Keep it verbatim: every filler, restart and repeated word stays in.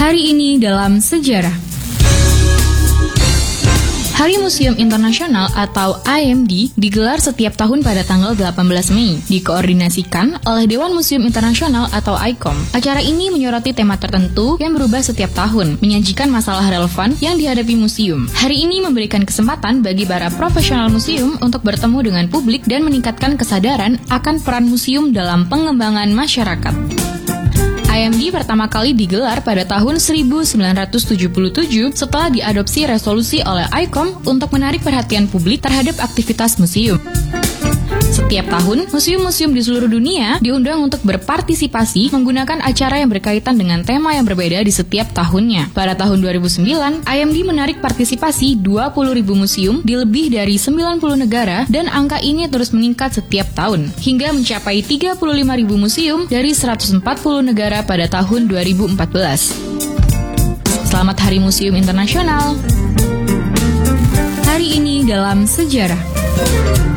Hari ini dalam sejarah. Hari Museum Internasional atau I M D digelar setiap tahun pada tanggal delapan belas Mei, dikoordinasikan oleh Dewan Museum Internasional atau I C O M. Acara ini menyoroti tema tertentu yang berubah setiap tahun, menyajikan masalah relevan yang dihadapi museum. Hari ini memberikan kesempatan bagi para profesional museum untuk bertemu dengan publik dan meningkatkan kesadaran akan peran museum dalam pengembangan masyarakat. I M D pertama kali digelar pada tahun seribu sembilan ratus tujuh puluh tujuh setelah diadopsi resolusi oleh I C O M untuk menarik perhatian publik terhadap aktivitas museum. Setiap tahun, museum-museum di seluruh dunia diundang untuk berpartisipasi menggunakan acara yang berkaitan dengan tema yang berbeda di setiap tahunnya. Pada tahun dua ribu sembilan, I M D menarik partisipasi dua puluh ribu museum di lebih dari sembilan puluh negara dan angka ini terus meningkat setiap tahun, hingga mencapai tiga puluh lima ribu museum dari seratus empat puluh negara pada tahun dua ribu empat belas. Selamat Hari Museum Internasional! Hari ini dalam sejarah.